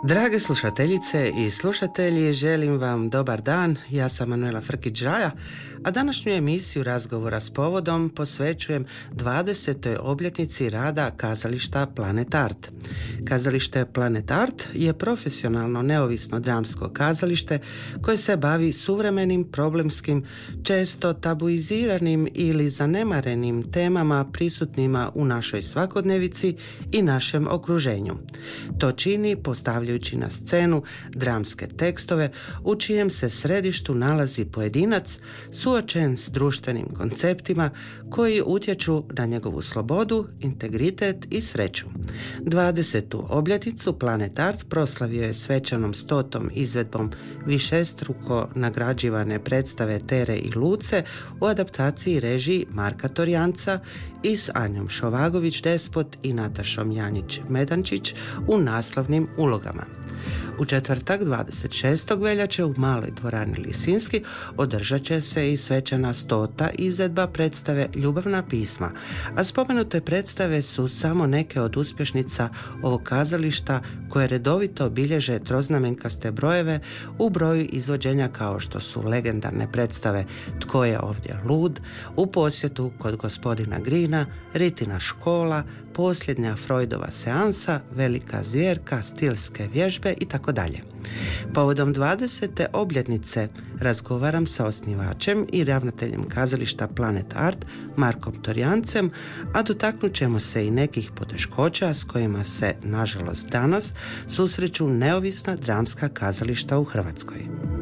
Drage slušateljice i slušatelji, želim vam dobar dan. Ja sam Manuela Frkić-Žaja, a današnju emisiju Razgovora s povodom posvećujem 20. obljetnici rada kazališta Planet Art. Kazalište Planet Art je profesionalno neovisno dramsko kazalište koje se bavi suvremenim, problemskim, često tabuiziranim ili zanemarenim temama prisutnima u našoj svakodnevici i našem okruženju. To čini postavljajući na scenu dramske tekstove u čijem se središtu nalazi pojedinac suočen s društvenim konceptima koji utječu na njegovu slobodu, integritet i sreću. 20. obljetnicu Planet Art proslavio je svečanom 100. izvedbom višestruko nagrađivane predstave Tere i Luce u adaptaciji režiji Marka Torjanca i s Anjom Šovagović-Despot i Natašom Janjić-Medančić u naslovnim ulogama. U četvrtak 26. veljače u Maloj dvorani Lisinski održat će se i svečana 100. izvedba predstave Ljubavna pisma, a spomenute predstave su samo neke od uspješnica ovog kazališta koje redovito bilježe troznamenkaste brojeve u broju izvođenja kao što su legendarne predstave Tko je ovdje lud, U posjetu kod gospodina Grina, Ritina škola, Posljednja Freudova seansa, Velika zvjerka, Stilske vježbe i tako dalje. Povodom 20. obljetnice razgovaram sa osnivačem i ravnateljem kazališta Planet Art Markom Torjancem, a dotaknut ćemo se i nekih poteškoća s kojima se, nažalost, danas susreću neovisna dramska kazališta u Hrvatskoj.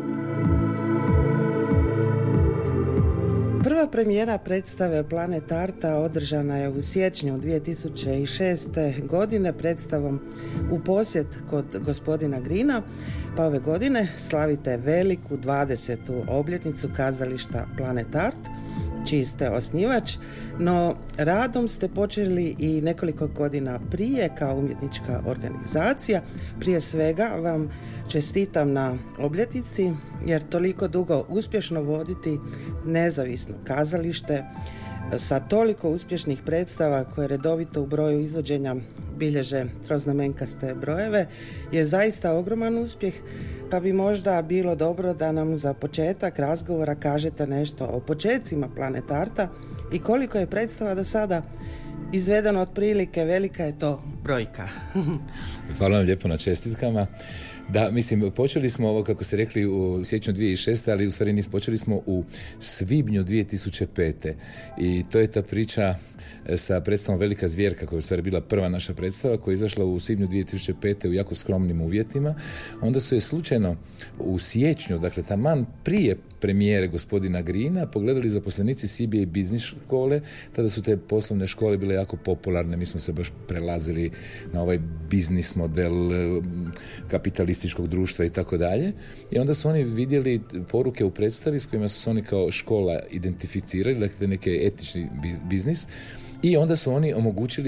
Prva premijera predstave Planet Arta održana je u siječnju 2006. godine predstavom U posjet kod gospodina Grina, pa ove godine slavite veliku 20. obljetnicu kazališta Planet Art, čiji ste osnivač, no radom ste počeli i nekoliko godina prije kao umjetnička organizacija. Prije svega vam čestitam na obljetnici, jer toliko dugo uspješno voditi nezavisno kazalište sa toliko uspješnih predstava koje redovito u broju izvođenja bilježe troznamenkaste brojeve je zaista ogroman uspjeh, pa bi možda bilo dobro da nam za početak razgovora kažete nešto o počecima Planet Arta i koliko je predstava do sada izvedeno otprilike, velika je to brojka. Hvala vam lijepo na čestitkama. Da, mislim, počeli smo ovo, kako ste rekli, u siječnju 2006. ali u stvari počeli smo u svibnju 2005. I to je ta priča sa predstavom Velika zvjerka, koja je u stvari bila prva naša predstava, koja je izašla u svibnju 2005. u jako skromnim uvjetima. Onda su je slučajno u siječnju, dakle taman prije premijere gospodina Grina, pogledali zaposlenici CBA Business škole. Tada su te poslovne škole bile jako popularne, mi smo se baš prelazili na ovaj biznis model kapitalističkog društva i tako dalje. I onda su oni vidjeli poruke u predstavi s kojima su se oni kao škola identificirali, dakle neki etični biznis, i onda su oni omogućili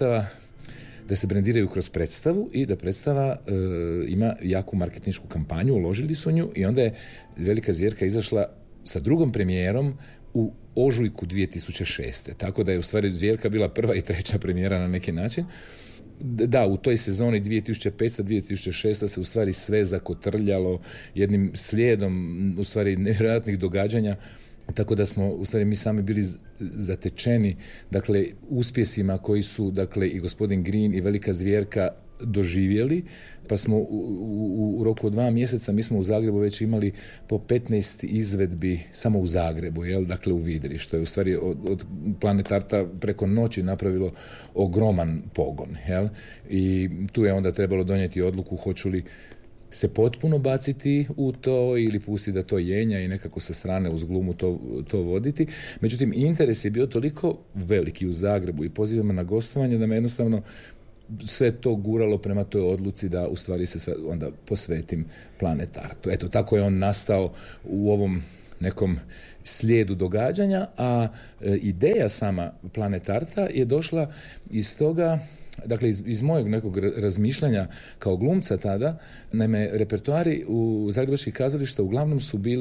da se brendiraju kroz predstavu i da predstava ima jaku marketinšku kampanju, uložili su nju i onda je Velika zvjerka izašla sa drugom premijerom u ožujku 2006. Tako da je u stvari Zvjerka bila prva i treća premijera na neki način. Da, u toj sezoni 2005-2006 se u stvari sve zakotrljalo jednim slijedom u stvari nevjerojatnih događanja, tako da smo u stvari mi sami bili zatečeni, dakle, uspjesima koji su, dakle, i gospodin Green i Velika zvjerka doživjeli, pa smo u roku od 2 mjeseca mi smo u Zagrebu već imali po 15 izvedbi samo u Zagrebu, dakle u Vidri, što je u stvari od Planet Arta preko noći napravilo ogroman pogon. I tu je onda trebalo donijeti odluku hoću li se potpuno baciti u to ili pustiti da to jenja i nekako sa strane uz glumu to voditi. Međutim, interes je bio toliko veliki u Zagrebu i pozivama na gostovanje da me jednostavno sve to guralo prema toj odluci da u stvari se onda posvetim Planet Artu. Eto, tako je on nastao u ovom nekom slijedu događanja, a ideja sama Planet Arta je došla iz toga, dakle iz mojeg nekog razmišljanja kao glumca tada. Naime, repertoari u zagrebačkih kazališta uglavnom su bili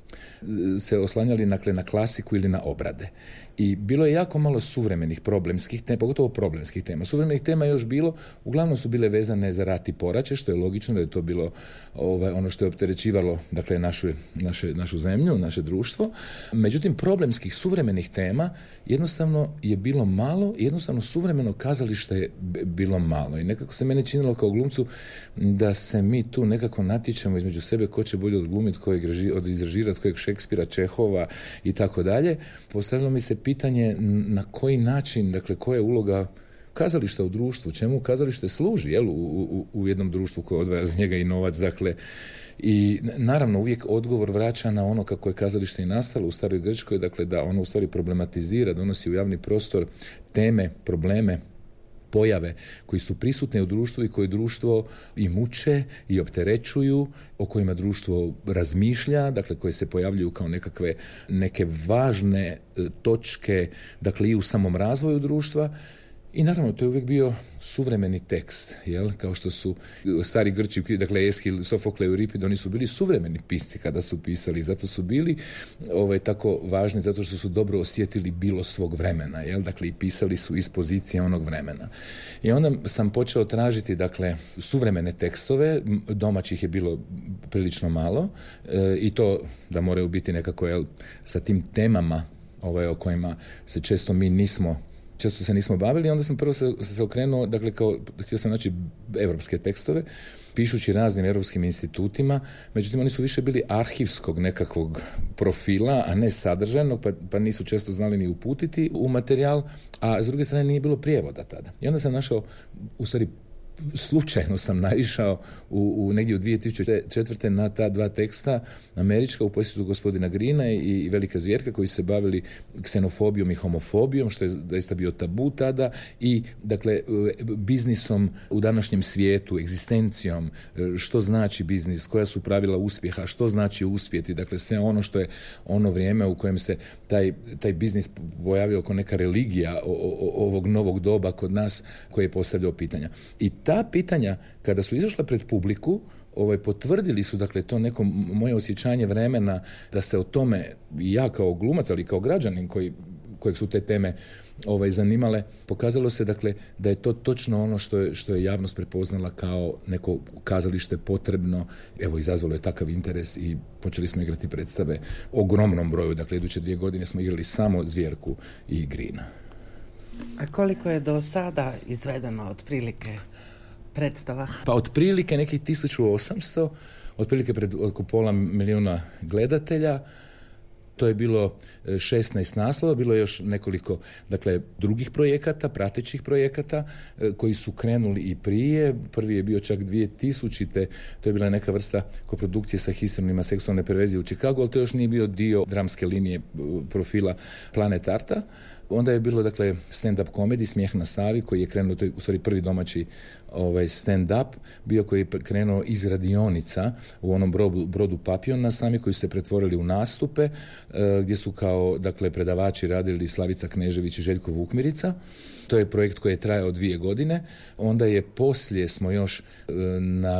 se oslanjali dakle, na klasiku ili na obrade. I bilo je jako malo suvremenih problemskih tema, pogotovo problemskih tema. Suvremenih tema je još bilo, uglavnom su bile vezane za rat i poraće, što je logično da je to bilo ono što je opterećivalo dakle, našu zemlju, naše društvo. Međutim, problemskih suvremenih tema jednostavno je bilo malo i jednostavno suvremeno kazalište je bilo malo. I nekako se mene činilo kao glumcu da se mi tu nekako natječemo između sebe ko će bolje odglumiti, izrežirati kojeg Šekspira, Čehova i tako dalje. Postavilo mi se pitanje na koji način, dakle, koja je uloga kazališta u društvu, čemu kazalište služi, jel, u jednom društvu koje odvaja za njega i novac, dakle, i naravno uvijek odgovor vraća na ono kako je kazalište i nastalo u staroj Grčkoj, dakle, da ono u stvari problematizira, donosi u javni prostor teme, probleme, pojave koji su prisutne u društvu i koje društvo i muče i opterećuju, o kojima društvo razmišlja, dakle koje se pojavljuju kao neke važne točke, dakle i u samom razvoju društva. I naravno, to je uvijek bio suvremeni tekst, jel? Kao što su stari Grči, dakle Eskil, Sofokle i Euripid, oni su bili suvremeni pisci kada su pisali, zato su bili tako važni, zato što su dobro osjetili bilo svog vremena, jel? Dakle, i pisali su iz pozicije onog vremena. I onda sam počeo tražiti, dakle, suvremene tekstove, domaćih je bilo prilično malo, i to da moraju biti nekako, jel, sa tim temama o kojima se često se nismo bavili, onda sam prvo se okrenuo, dakle, htio sam naći evropske tekstove, pišući raznim europskim institutima, međutim oni su više bili arhivskog nekakvog profila, a ne sadržajnog, pa nisu često znali ni uputiti u materijal, a s druge strane nije bilo prijevoda tada. I onda sam našao, u stvari, slučajno sam naišao negdje u 2004. na ta dva teksta, američka u posjetu gospodina Greena i Velika zvjerka, koji se bavili ksenofobijom i homofobijom, što je zaista bio tabu tada, i dakle biznisom u današnjem svijetu, egzistencijom, što znači biznis, koja su pravila uspjeha, što znači uspjeti, dakle sve ono što je ono vrijeme u kojem se taj biznis pojavio kao neka religija ovog novog doba kod nas, koji je postavljao pitanja. I ta pitanja, kada su izašla pred publiku, potvrdili su, dakle, to neko moje osjećanje vremena da se o tome, i ja kao glumac, ali kao građanin kojeg su te teme zanimale, pokazalo se, dakle, da je to točno ono što je javnost prepoznala kao neko kazalište potrebno. Evo, izazvalo je takav interes i počeli smo igrati predstave ogromnom broju, dakle, iduće 2 godine smo igrali samo Zvjerku i Greena. A koliko je do sada izvedeno otprilike predstava? Pa otprilike nekih 1800, otprilike pred oko 500.000 gledatelja. To je bilo 16 naslova, bilo je još nekoliko, dakle, drugih projekata, pratećih projekata, koji su krenuli i prije. Prvi je bio čak 2000. To je bila neka vrsta koprodukcije sa Histronima seksualne perverzije u Chicagu, ali to još nije bio dio dramske linije profila Planet Arta. Onda je bilo, dakle, stand-up komedij Smijeh na Savi, koji je krenuo, to je u stvari prvi domaći stand-up, bio koji je krenuo iz radionica u onom brodu Papiona sami, koji su se pretvorili u nastupe, gdje su kao, dakle, predavači radili Slavica Knežević i Željko Vukmirica. To je projekt koji je trajao 2 godine. Onda je poslije smo još na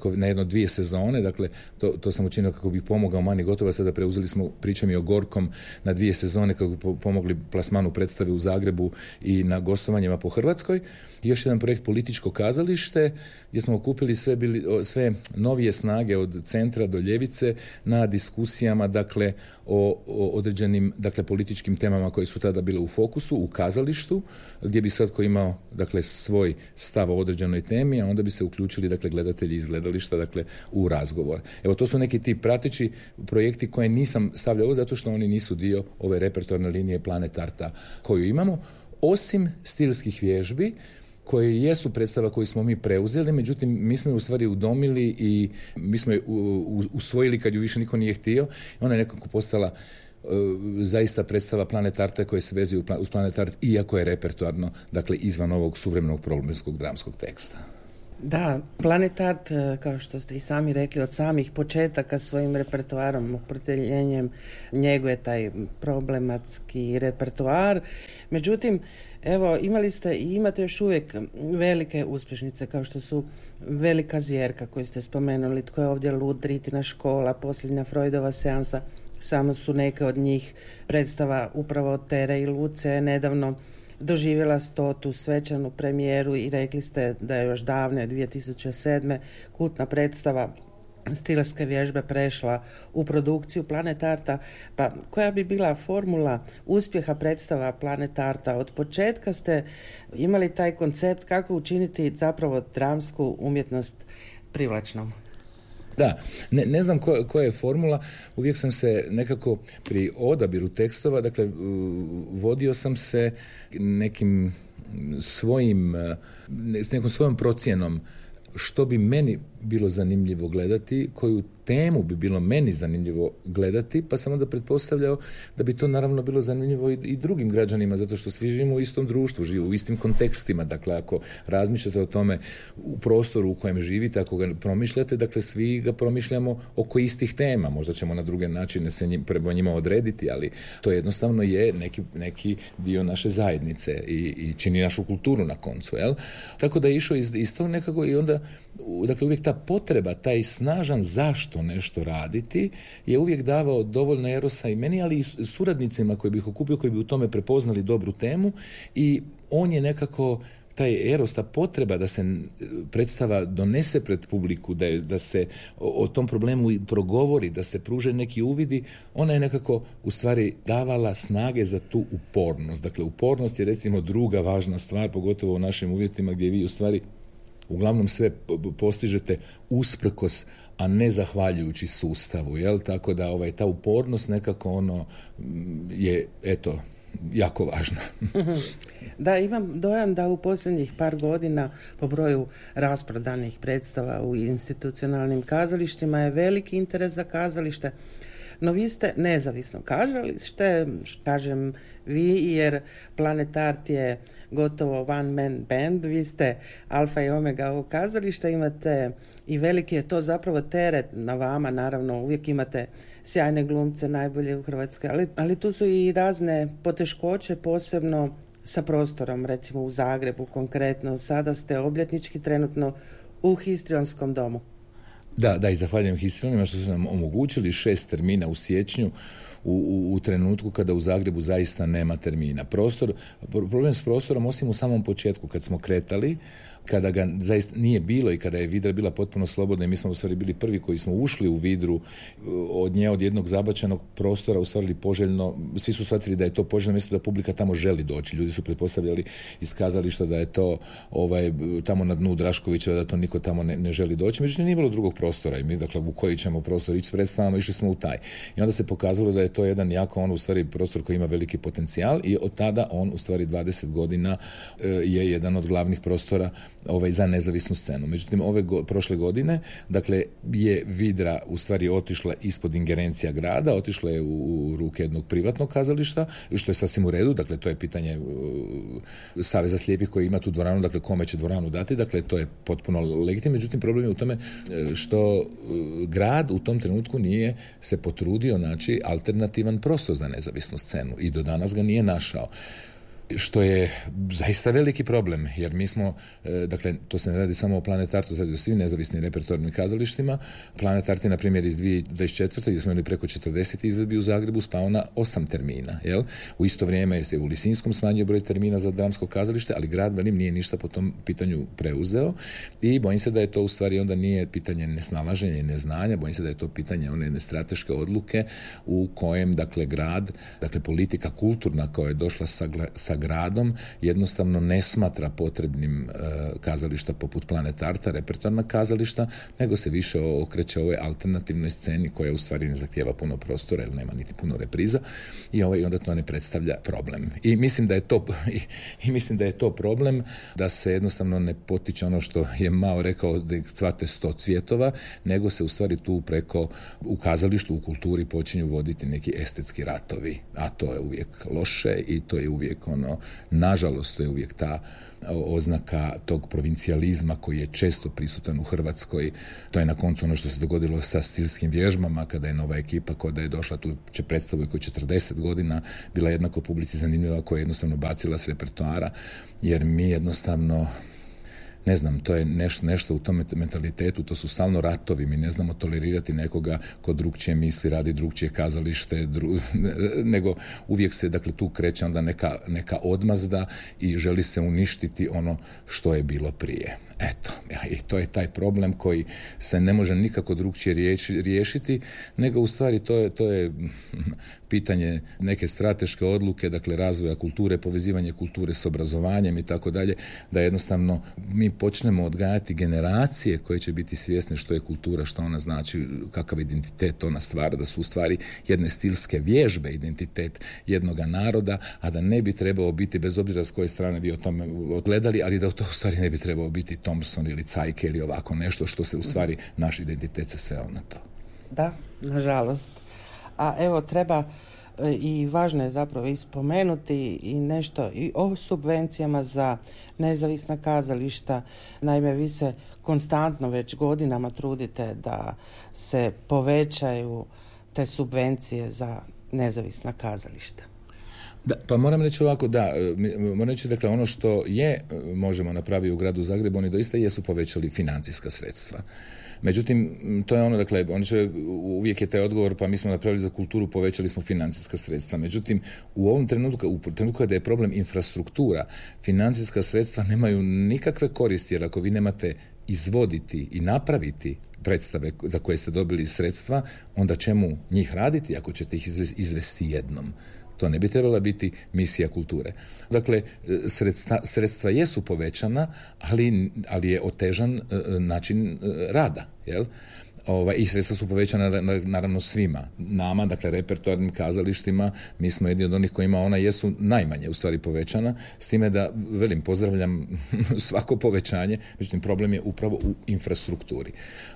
2 sezone, dakle, to sam učinio kako bih pomogao Mani Gotova, sada preuzeli smo, pričam i o Gorkom, na 2 sezone kako bi pomogli plasmanu predstave u Zagrebu i na gostovanjima po Hrvatskoj. I još jedan projekt Političko kazalište, gdje smo okupili sve novije snage od centra do ljevice na diskusijama, dakle, o određenim, dakle, političkim temama koje su tada bile u fokusu, u kazalištu, gdje bi svatko imao, dakle, svoj stav o određenoj temi, a onda bi se uključili, dakle, gledatelji iz gledališta, dakle, u razgovor. Evo, to su neki ti prateći projekti koje nisam stavljao zato što oni nisu dio ove repertoarne linije Planet Arta koju imamo, osim stilskih vježbi, koje jesu predstava koju smo mi preuzeli, međutim, mi smo je u stvari udomili i mi smo je usvojili kad ju više niko nije htio. Ona je nekako postala zaista predstava Planet Arta koje se vezuju uz Planet Art, iako je repertoarno, dakle, izvan ovog suvremenog problemskog dramskog teksta. Da, Planet Art, kao što ste i sami rekli, od samih početaka svojim repertoarom, opredjeljenjem njeguje taj problematski repertoar. Međutim, evo, imali ste i imate još uvijek velike uspješnice, kao što su Velika zvjerka koju ste spomenuli, Tko je ovdje lud, Ritina škola, Posljednja Freudova seansa, samo su neke od njih. Predstava upravo Tere i Luce nedavno doživjela 100. svečanu premijeru i rekli ste da je još davne 2007. kultna predstava stilske vježbe prešla u produkciju Planet Arta. Pa koja bi bila formula uspjeha predstava Planet Arta? Od početka ste imali taj koncept kako učiniti zapravo dramsku umjetnost privlačnom. Da, ne znam koja je formula, uvijek sam se nekako pri odabiru tekstova, dakle, vodio sam se nekim s nekom svojom procjenom što bi meni bilo zanimljivo gledati, koju temu bi bilo meni zanimljivo gledati, pa sam onda pretpostavljao da bi to naravno bilo zanimljivo i drugim građanima, zato što svi živimo u istom društvu, živimo u istim kontekstima. Dakle, ako razmišljate o tome u prostoru u kojem živite, ako ga promišljate, dakle, svi ga promišljamo oko istih tema. Možda ćemo na druge načine se prema njima odrediti, ali to jednostavno je neki dio naše zajednice i čini našu kulturu na koncu. Jel? Tako da je išao iz tog nekako i onda, dakle, uvijek ta potreba, taj snažan zašto nešto raditi je uvijek davao dovoljno erosa i meni, ali i suradnicima koji bih okupio, koji bi u tome prepoznali dobru temu, i on je nekako taj eros, ta potreba da se predstava donese pred publiku, da se o tom problemu progovori, da se pruže neki uvidi, ona je nekako u stvari davala snage za tu upornost. Dakle, upornost je recimo druga važna stvar, pogotovo u našim uvjetima gdje vi u stvari uglavnom sve postižete usprkos, a ne zahvaljujući sustavu, jel? Tako da ta upornost nekako je, eto, jako važna. Da, imam dojam da u posljednjih par godina po broju rasprodanih predstava u institucionalnim kazalištima je veliki interes za kazalište. No vi ste nezavisno kazalište, kažem vi, jer Planet Art je gotovo one man band, vi ste alfa i omega ovog kazališta, imate i veliki je to zapravo teret na vama, naravno uvijek imate sjajne glumce, najbolje u Hrvatskoj, ali tu su i razne poteškoće, posebno sa prostorom, recimo u Zagrebu konkretno. Sada ste obljetnički trenutno u Histrionskom domu. Da, i zahvaljujem Histrionima što su nam omogućili 6 termina u siječnju u trenutku kada u Zagrebu zaista nema termina. Problem s prostorom, osim u samom početku kad smo kretali, kada ga zaista nije bilo i kada je Vidra bila potpuno slobodna i mi smo u stvari bili prvi koji smo ušli u Vidru od jednog zabačenog prostora, u stvari poželjno, svi su shvatili da je to poželjno mjesto, da publika tamo želi doći. Ljudi su pretpostavljali iz kazališta da je to tamo na dnu Draškovića, da to niko tamo ne želi doći. Međutim, nije bilo drugog prostora i mi, dakle, u koji ćemo prostor ići s predstavama, išli smo u taj. I onda se pokazalo da je to jedan jako u stvari prostor koji ima veliki potencijal i od tada on u stvari 20 godina je jedan od glavnih prostora za nezavisnu scenu. Međutim, prošle godine, dakle, je Vidra u stvari otišla ispod ingerencija grada, otišla je u ruke jednog privatnog kazališta, što je sasvim u redu, dakle, to je pitanje Saveza slijepih koji ima tu dvoranu, dakle, kome će dvoranu dati, dakle, to je potpuno legitimno. Međutim, problem je u tome što grad u tom trenutku nije se potrudio naći alternativan prostor za nezavisnu scenu i do danas ga nije našao. Što je zaista veliki problem, jer mi smo, dakle, to se ne radi samo o Planet Artu, sad o svim nezavisnim repertoarnim kazalištima. Planet Art je, na primjer, iz 2024. gdje smo imali preko 40 izvedbi u Zagrebu, spao na 8 termina. Jel? U isto vrijeme se u Lisinskom smanjio broj termina za dramsko kazalište, ali grad Velim nije ništa po tom pitanju preuzeo i bojim se da je to u stvari onda nije pitanje nesnalaženja i neznanja, bojim se da je to pitanje one strateške odluke u kojem, dakle, grad, dakle, politika kulturna koja je došla sa gradom jednostavno ne smatra potrebnim kazališta poput Planet Arta, repertoarna kazališta, nego se više okreće ovoj alternativnoj sceni koja u stvari ne zahtijeva puno prostora jer nema niti puno repriza i onda to ne predstavlja problem. I mislim da je to problem, da se jednostavno ne potiče ono što je Mao rekao, da cvate 100 cvjetova, nego se u stvari tu u kazalištu, u kulturi počinju voditi neki estetski ratovi, a to je uvijek loše i to je uvijek nažalost, to je uvijek ta oznaka tog provincijalizma koji je često prisutan u Hrvatskoj. To je na koncu ono što se dogodilo sa stilskim vježbama, kada je nova ekipa koja je došla, tu će predstavu koji 40 godina bila jednako publici zanimljiva, koja je jednostavno bacila s repertoara, jer mi jednostavno ne znam, to je nešto u tom mentalitetu, to su stalno ratovi, mi ne znamo tolerirati nekoga ko drugčije misli, radi drugčije kazalište, nego uvijek se, dakle, tu kreće onda neka odmazda i želi se uništiti ono što je bilo prije. Eto, i to je taj problem koji se ne može nikako drugčije riješiti, nego u stvari to je pitanje neke strateške odluke, dakle razvoja kulture, povezivanje kulture s obrazovanjem i tako dalje, da jednostavno mi počnemo odgajati generacije koje će biti svjesne što je kultura, što ona znači, kakav identitet ona stvara, da su u stvari jedne stilske vježbe, identitet jednoga naroda, a da ne bi trebao biti, bez obzira s koje strane vi o tome gledali, ali da to u stvari ne bi trebao biti Thompson ili Cajke ili ovako nešto što se u stvari naš identitet se sveo na to. Da, nažalost. A evo, treba i važno je zapravo ispomenuti i nešto i o subvencijama za nezavisna kazališta. Naime, vi se konstantno već godinama trudite da se povećaju te subvencije za nezavisna kazališta. Da, pa moram reći ovako, moram reći, dakle, ono što možemo napraviti u gradu Zagrebu, oni doista jesu povećali financijska sredstva. Međutim, to je ono, dakle, uvijek je taj odgovor, pa mi smo napravili za kulturu, povećali smo financijska sredstva. Međutim, u ovom trenutku kada je problem infrastruktura, financijska sredstva nemaju nikakve koristi, jer ako vi nemate izvoditi i napraviti predstave za koje ste dobili sredstva, onda čemu njih raditi ako ćete ih izvesti jednom? To ne bi trebala biti misija kulture. Dakle, sredstva jesu povećana, ali je otežan način rada, jel? I sredstva su povećana naravno svima. Nama, dakle, repertoarnim kazalištima, mi smo jedni od onih kojima ona jesu najmanje u stvari povećana, s time da, pozdravljam svako povećanje, međutim problem je upravo u infrastrukturi.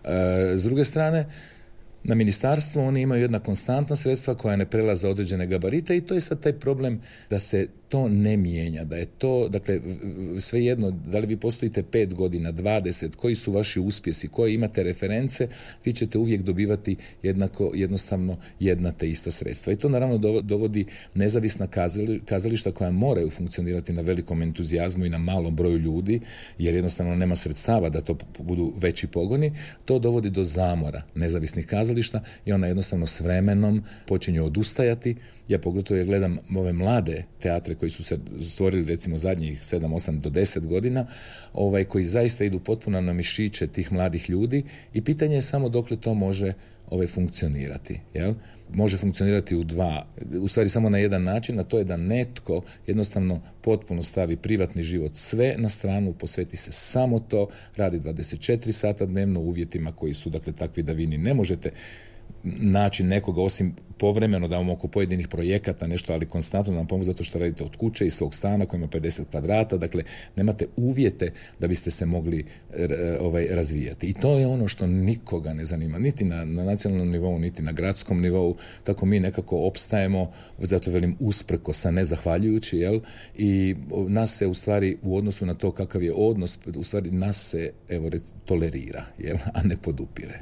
S druge strane, na ministarstvu oni imaju jedna konstantna sredstva koja ne prelaze određene gabarite i to je sad taj problem da se to ne mijenja, da je to, dakle, svejedno, da li vi postojite 5 godina, 20, koji su vaši uspjesi, koje imate reference, vi ćete uvijek dobivati jednostavno jedna te ista sredstva. I to naravno dovodi nezavisna kazališta koja moraju funkcionirati na velikom entuzijazmu i na malom broju ljudi, jer jednostavno nema sredstava da to budu veći pogoni, to dovodi do zamora nezavisnih kazališta i ona jednostavno s vremenom počinju odustajati. Ja pogotovo gledam ove mlade teatre koji su se stvorili recimo zadnjih 7, 8 do 10 godina, koji zaista idu potpuno na mišiće tih mladih ljudi i pitanje je samo dokle to može funkcionirati. Jel? Može funkcionirati u stvari samo na jedan način, a to je da netko jednostavno potpuno stavi privatni život sve na stranu, posveti se samo to, radi 24 sata dnevno u uvjetima koji su, dakle, takvi da vi ni ne možete naći nekoga osim povremeno da vam oko pojedinih projekata nešto, ali konstantno nam pomoći zato što radite od kuće i svog stana koji ima 50 kvadrata, dakle nemate uvjete da biste se mogli razvijati. I to je ono što nikoga ne zanima, niti na nacionalnom nivou, niti na gradskom nivou, tako mi nekako opstajemo, zato velim usprkos, a ne zahvaljujući, jel? I nas se u stvari u odnosu na to kakav je odnos, u stvari nas se tolerira, jel? A ne podupire.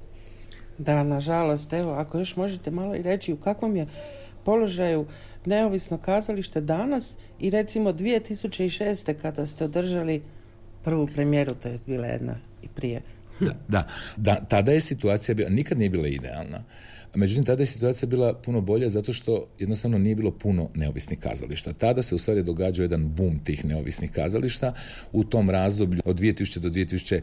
Da, nažalost, evo, ako još možete malo i reći u kakvom je položaju neovisno kazalište danas i recimo 2006. kada ste održali prvu premijeru, to je bila jedna i prije. Da, tada je situacija bila, nikad nije bila idealna. Međutim, tada je situacija bila puno bolja zato što jednostavno nije bilo puno neovisnih kazališta. Tada se u stvari događao jedan boom tih neovisnih kazališta u tom razdoblju od 2000 do 2011.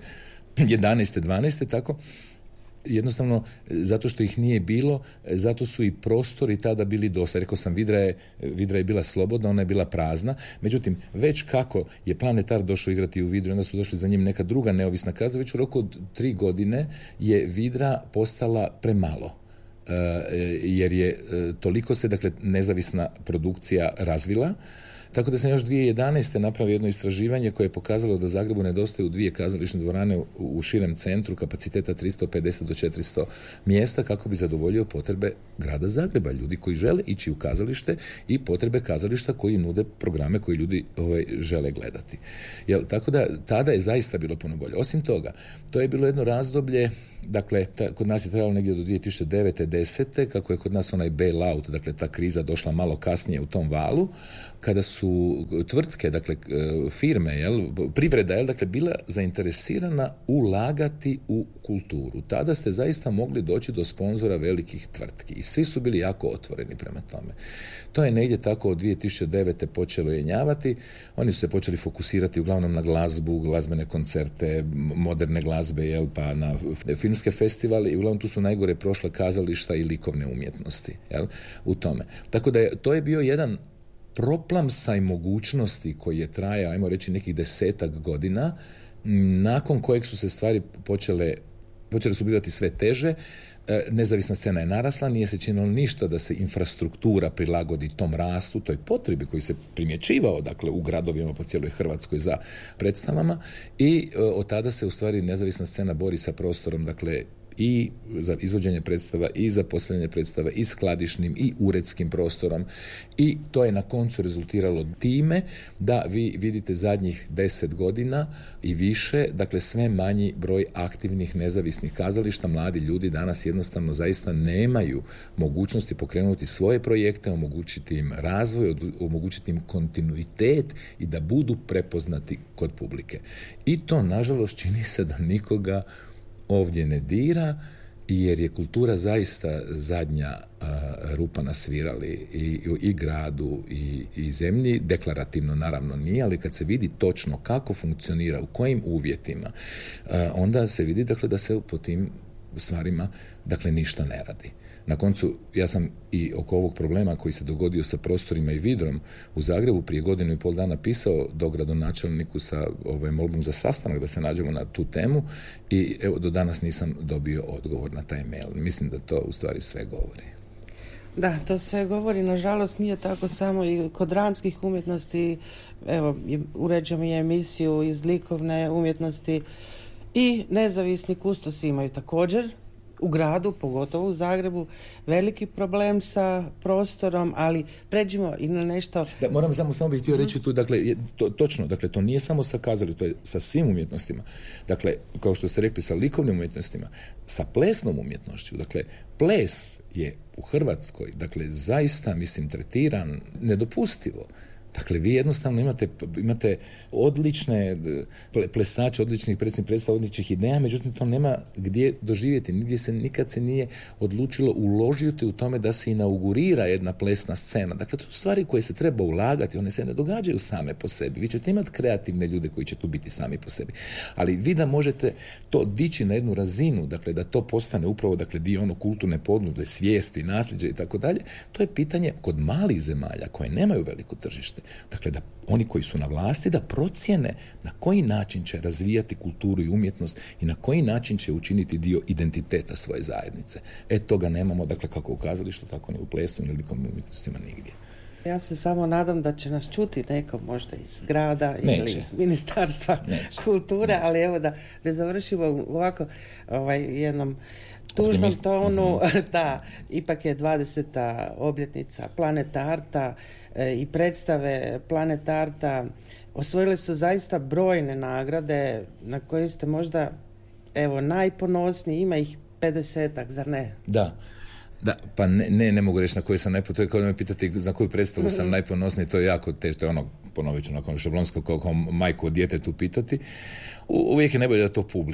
12. tako. Jednostavno, zato što ih nije bilo, zato su i prostori tada bili dosta. Rekao sam, Vidra je bila slobodna, ona je bila prazna. Međutim, već kako je Planetar došao igrati u Vidru, onda su došli za njim neka druga neovisna kazališta, već u roku od 3 godine je Vidra postala premalo. Jer je toliko se, dakle, nezavisna produkcija razvila. Tako da sam još 2011. napravio jedno istraživanje koje je pokazalo da Zagrebu nedostaju 2 kazališne dvorane u širem centru kapaciteta 350 do 400 mjesta kako bi zadovoljio potrebe grada Zagreba, ljudi koji žele ići u kazalište i potrebe kazališta koji nude programe koji ljudi žele gledati. Tako da tada je zaista bilo puno bolje. Osim toga, to je bilo jedno razdoblje, dakle, kod nas je trebalo negdje do 2009. 10. kako je kod nas onaj bailout, dakle ta kriza došla malo kasnije u tom valu, kada su su tvrtke, dakle firme, privreda, dakle bila zainteresirana ulagati u kulturu. Tada ste zaista mogli doći do sponzora velikih tvrtki i svi su bili jako otvoreni prema tome. To je negdje tako od 2009. počelo jenjavati. Oni su se počeli fokusirati uglavnom na glazbu, glazbene koncerte, moderne glazbe, pa na filmske festivale i uglavnom tu su najgore prošle kazališta i likovne umjetnosti, u tome. Tako da to je bio jedan proplamsaj mogućnosti koji je trajao, ajmo reći, nekih 10 godina, nakon kojeg su se stvari počele su bivati sve teže. Nezavisna scena je narasla, nije se činilo ništa da se infrastruktura prilagodi tom rastu, toj potrebi koji se primjećivao, dakle, u gradovima po cijeloj Hrvatskoj za predstavama i od tada se u stvari nezavisna scena bori sa prostorom, dakle, i za izvođenje predstava i za postavljanje predstava i skladišnim i uredskim prostorom i to je na koncu rezultiralo time da vi vidite zadnjih 10 godina i više, dakle sve manji broj aktivnih nezavisnih kazališta. Mladi ljudi danas jednostavno zaista nemaju mogućnosti pokrenuti svoje projekte, omogućiti im razvoj, omogućiti im kontinuitet i da budu prepoznati kod publike. I to, nažalost, čini se da nikoga ovdje ne dira, jer je kultura zaista zadnja rupa na svirali i gradu i zemlji. Deklarativno naravno nije, ali kad se vidi točno kako funkcionira, u kojim uvjetima, onda se vidi, dakle, da se po tim stvarima, dakle, ništa ne radi. Na koncu, ja sam i oko ovog problema koji se dogodio sa prostorima i vidrom u Zagrebu prije 1.5 dana pisao dogradonačelniku sa molbom za sastanak da se nađemo na tu temu i evo do danas nisam dobio odgovor na taj mail. Mislim da to u stvari sve govori. Da, to sve govori. Nažalost, nije tako samo i kod dramskih umjetnosti. Evo, uređujemo i emisiju iz likovne umjetnosti i nezavisni kustosi imaju također u gradu, pogotovo u Zagrebu, veliki problem sa prostorom, ali pređimo i na nešto... Da, moram samo bih htio reći tu, dakle, točno, dakle, to nije samo sa kazalištem, to je sa svim umjetnostima. Dakle, kao što ste rekli, sa likovnim umjetnostima, sa plesnom umjetnošću, dakle, ples je u Hrvatskoj, dakle, zaista, mislim, tretiran nedopustivo. Dakle, vi jednostavno imate odlične plesače, odličnih predstava, odličnih ideja, međutim to nema gdje doživjeti. Nikad se nije odlučilo uložiti u tome da se inaugurira jedna plesna scena. Dakle, to su stvari koje se treba ulagati, one se ne događaju same po sebi. Vi ćete imati kreativne ljude koji će tu biti sami po sebi. Ali vi da možete to dići na jednu razinu, dakle, da to postane upravo, dakle, dio ono kulturne ponude, svijesti, nasljeđa i tako dalje, to je pitanje kod malih zemalja koje nemaju veliko tržište. Dakle, da oni koji su na vlasti da procijene na koji način će razvijati kulturu i umjetnost i na koji način će učiniti dio identiteta svoje zajednice. Toga nemamo, dakle, kako u kazalištu, tako ni u plesu, ni u likovnim umjetnostima nigdje. Ja se samo nadam da će nas čuti neko možda iz grada ili iz Ministarstva kulture, ali evo da ne završimo ovako jednom tužnom tonu. Da, ipak je 20. obljetnica Planet Arta i predstave Planet Arta osvojile su zaista brojne nagrade na koje ste možda najponosniji, ima ih 50-ak, zar ne? Da, pa ne mogu reći na koji sam najponosniji, kao da me pitate za koju predstavu sam najponosniji, to je jako teško, ponovit ću nakon šablonsko kao majku od djetetu pitati. Uvijek je najbolje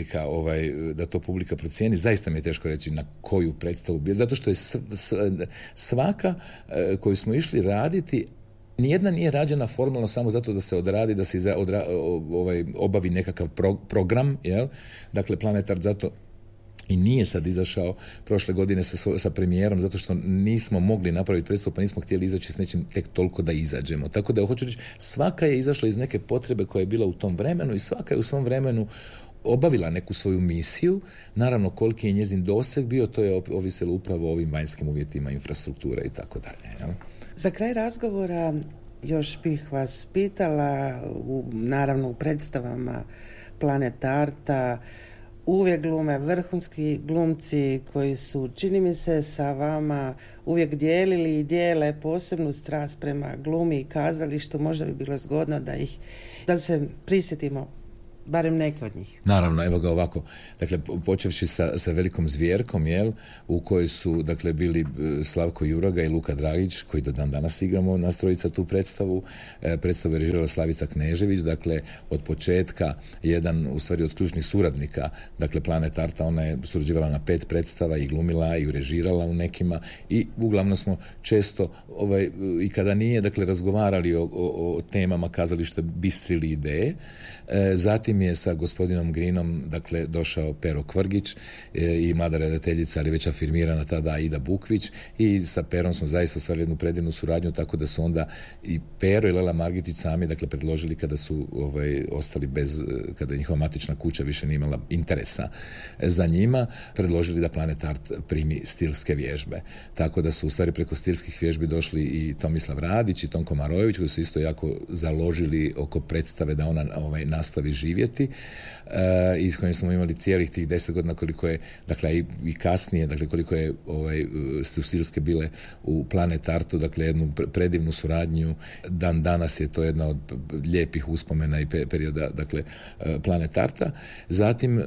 da to publika procijeni. Zaista mi je teško reći na koju predstavu bi, zato što je svaka koju smo išli raditi, nijedna nije rađena formalno samo zato da se odradi, da se obavi nekakav program, jel? Dakle, Planet Art zato i nije sad izašao prošle godine sa premijerom, zato što nismo mogli napraviti predstavu, pa nismo htjeli izaći s nečim tek toliko da izađemo. Tako da, hoću reći, svaka je izašla iz neke potrebe koja je bila u tom vremenu i svaka je u svom vremenu obavila neku svoju misiju. Naravno, koliki je njezin doseg bio, to je ovisilo upravo o ovim vanjskim uvjetima, infrastrukture i tako dalje. Za kraj razgovora još bih vas pitala, naravno u predstavama Planet Arta uvijek glume vrhunski glumci koji su, čini mi se, sa vama uvijek dijelili i dijele posebnu strast prema glumi i kazalištu. Možda bi bilo zgodno da se prisjetimo barem neke od njih. Naravno, evo ga ovako, dakle, počevši sa Velikom zvjerkom, u kojoj su, dakle, bili Slavko Juraga i Luka Dragić, koji do dan danas igramo nas trojica tu predstavu. Predstavu je režirala Slavica Knežević, dakle, od početka jedan, u stvari, od ključnih suradnika, dakle, Planet Arta, ona je surađivala na 5 predstava i glumila i režirala u nekima i uglavnom smo često, i kada nije, dakle, razgovarali o temama kazališta, bistrili ideje. Zatim je sa gospodinom Grinom, dakle, došao Pero Kvrgić i mlada redateljica, ali već afirmirana tada Aida Bukvić, i sa Perom smo zaista ostvarili jednu predivnu suradnju, tako da su onda i Pero i Lela Margitić sami, dakle, predložili kada su ostali bez, kada njihova matična kuća više nije imala interesa za njima, predložili da Planet Art primi stilske vježbe. Tako da su u stvari preko stilskih vježbi došli i Tomislav Radić i Tonko Marojević, koji su isto jako založili oko predstave da ona nastavi živjeti, i s kojim smo imali cijelih tih 10 godina, koliko je, dakle, i kasnije, dakle, koliko je su stilske bile u Planet Artu, dakle, jednu predivnu suradnju. Dan danas je to jedna od lijepih uspomena i perioda, dakle, Planet Arta. Zatim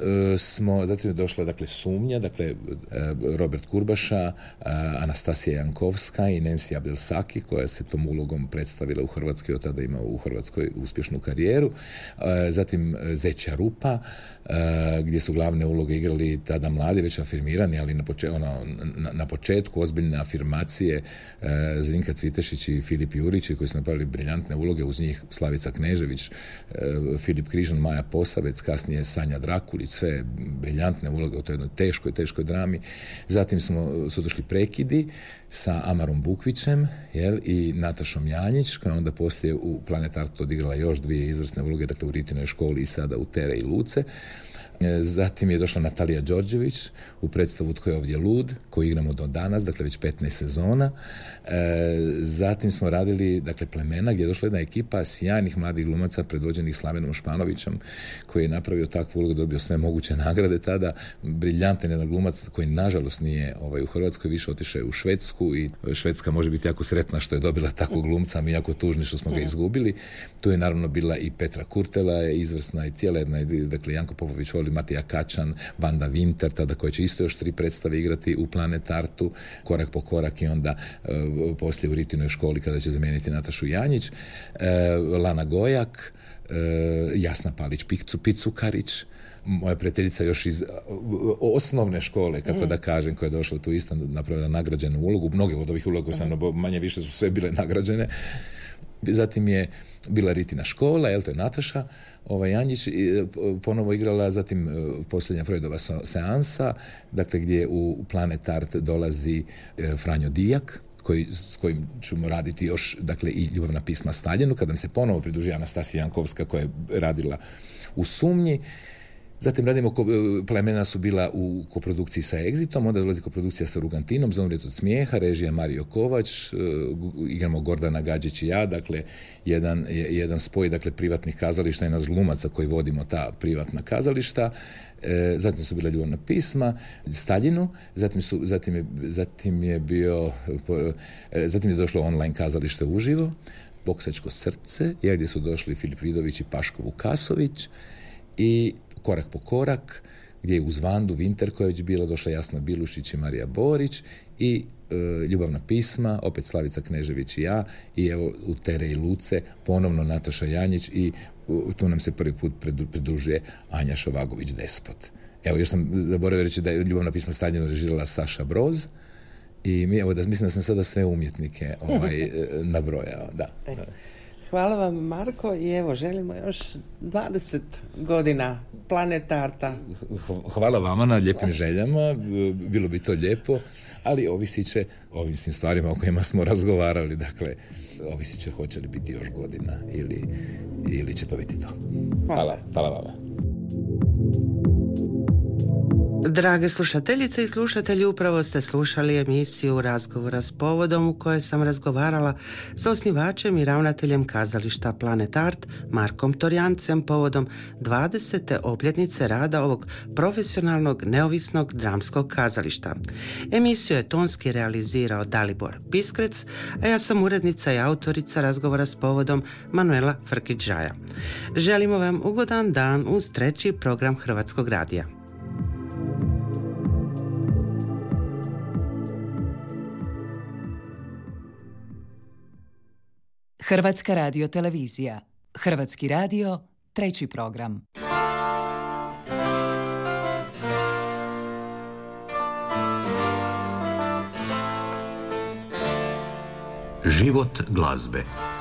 je došla, dakle, Sumnja, dakle, Robert Kurbaša, Anastasija Jankovska i Nancy Abdelsaki, koja se tom ulogom predstavila u Hrvatskoj, od tada ima u Hrvatskoj uspješnu karijeru. Zatim Zeća rupa, gdje su glavne uloge igrali tada mladi, već afirmirani, ali na početku ozbiljne afirmacije Zrinka Cvitešić i Filip Jurić, koji su napravili briljantne uloge, uz njih Slavica Knežević, Filip Križan, Maja Posavec, kasnije Sanja Drakulić, sve briljantne uloge u toj jednoj teškoj drami. Zatim su došli Prekidi sa Amarom Bukvićem, i Natašom Janjić, koja onda poslije u Planet Artu odigrala još 2 izvrsne uloge, dakle, u Ritinoj školi i sada u Tere i Luce. Zatim je došla Natalija Đorđević u predstavu Tko je ovdje lud, koju igramo do danas, dakle, već 15 sezona. Zatim smo radili, dakle, Plemena, gdje je došla jedna ekipa sjajnih mladih glumaca predvođenih Slavenom Španovićem, koji je napravio takvu ulogu, dobio sve moguće nagrade tada. Briljantan jedan glumac koji nažalost nije u Hrvatskoj, više otišao u Švedsku, i Švedska može biti jako sretna što je dobila takvog glumca, mi jako tužni što smo ga izgubili. Tu je naravno bila i Petra Kurtela, je izvrsna, i cijela jedna, dakle, Janko Popović voli, Matija Kačan, Vanda Winter, tada koja će isto još 3 predstave igrati u Planet Artu, Korak po korak, i onda poslije u Ritinoj školi kada će zamijeniti Natašu Janjić, Lana Gojak, Jasna Palić Picukarić, moja prijateljica još iz osnovne škole, kako da kažem, koja je došla tu isto, napravila nagrađenu ulogu. Mnoge od ovih uloga manje više su sve bile nagrađene. Zatim je bila Ritina škola, to je Nataša Janjić ponovo igrala, zatim posljednja Freudova seansa, dakle, gdje u Planet Art dolazi Franjo Dijak, s kojim ćemo raditi još, dakle, i Ljubavna pisma Staljinu, kada nam se ponovo pridruži Anastasija Jankovska, koja je radila u Sumnji. Zatim radimo, Plemena su bila u koprodukciji sa Exitom, onda dolazi koprodukcija sa Rugantinom, Za umrijet od smijeha, režija Mario Kovač, igramo Gordana Gađić i ja, dakle, jedan spoj, dakle, privatnih kazališta i nas glumaca koji vodimo ta privatna kazališta. Zatim su bila Ljubavna pisma, Staljinu, zatim je došlo online kazalište uživo, Boksačko srce, gdje su došli Filip Vidović i Paško Vukasović, i Korak po korak, gdje je uz Vandu Winter, koja je već bila, došla Jasna Bilušić i Marija Borić, i Ljubavna pisma, opet Slavica Knežević i ja, i evo u Tere i Luce ponovno Nataša Janjić, i tu nam se prvi put pridružuje Anja Šovagović Despot. Evo, još sam zaboravio reći da je Ljubavna pisma Staljinu režirala Saša Broz, i mislim da sam sada sve umjetnike nabrojao. Da. Hvala vam, Marko, i evo, želimo još 20 godina Planet Arta. Hvala vama na lijepim željama, bilo bi to lijepo, ali ovisit će o ovim stvarima o kojima smo razgovarali, dakle, ovisit će hoće li biti još godina ili će to biti to. Hvala vama. Drage slušateljice i slušatelji, upravo ste slušali emisiju Razgovora s povodom u kojoj sam razgovarala sa osnivačem i ravnateljem kazališta Planet Art Markom Torjancem povodom 20. obljetnice rada ovog profesionalnog neovisnog dramskog kazališta. Emisiju je tonski realizirao Dalibor Piskrec, a ja sam urednica i autorica Razgovora s povodom Manuela Frkić-Žaja. Želimo vam ugodan dan uz treći program Hrvatskog radija. Hrvatska radiotelevizija. Hrvatski radio, treći program. Život glazbe.